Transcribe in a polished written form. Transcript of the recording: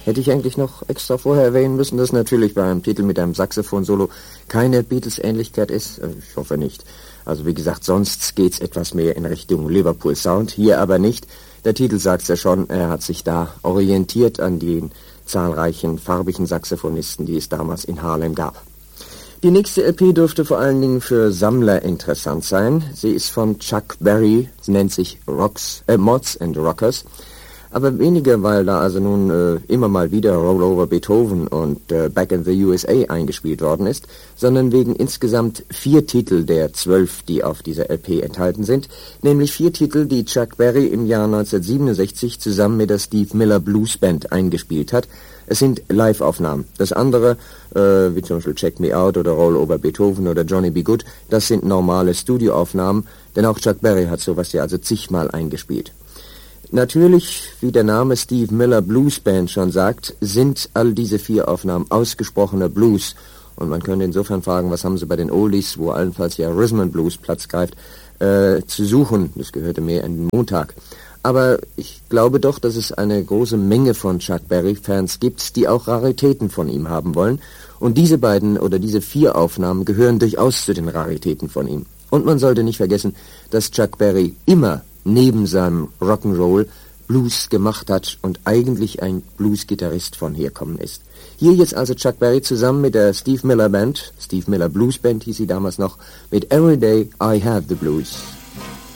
Hätte ich eigentlich noch extra vorher erwähnen müssen, dass natürlich bei einem Titel mit einem Saxophon-Solo keine Beatles-Ähnlichkeit ist? Ich hoffe nicht. Also wie gesagt, sonst geht's etwas mehr in Richtung Liverpool-Sound, hier aber nicht. Der Titel sagt's ja schon, er hat sich da orientiert an den zahlreichen farbigen Saxophonisten, die es damals in Harlem gab. Die nächste LP dürfte vor allen Dingen für Sammler interessant sein. Sie ist von Chuck Berry, sie nennt sich Mods and Rockers. Aber weniger, weil da also nun immer mal wieder Roll Over Beethoven und Back in the USA eingespielt worden ist, sondern wegen insgesamt 4 Titel der 12, die auf dieser LP enthalten sind, nämlich 4 Titel, die Chuck Berry im Jahr 1967 zusammen mit der Steve Miller Blues Band eingespielt hat. Es sind Live-Aufnahmen. Das andere, wie zum Beispiel Check Me Out oder Roll Over Beethoven oder Johnny B. Good, das sind normale Studioaufnahmen, denn auch Chuck Berry hat sowas ja also zigmal eingespielt. Natürlich, wie der Name Steve Miller Blues Band schon sagt, sind all diese 4 Aufnahmen ausgesprochener Blues. Und man könnte insofern fragen, was haben sie bei den Oldies, wo allenfalls ja Rhythm and Blues Platz greift, zu suchen. Das gehörte mehr in den Montag. Aber ich glaube doch, dass es eine große Menge von Chuck Berry-Fans gibt, die auch Raritäten von ihm haben wollen. Und diese 4 Aufnahmen gehören durchaus zu den Raritäten von ihm. Und man sollte nicht vergessen, dass Chuck Berry immer neben seinem Rock'n'Roll Blues gemacht hat und eigentlich ein Blues-Gitarrist von herkommen ist. Hier jetzt also Chuck Berry zusammen mit der Steve Miller Band, Steve Miller Blues Band hieß sie damals noch, mit Every Day I Have the Blues.